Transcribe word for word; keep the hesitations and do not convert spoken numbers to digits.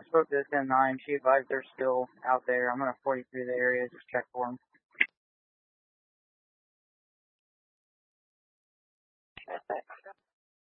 spoke to the ten nine. She advised they're still out there. I'm going to forty through the area, just check for them.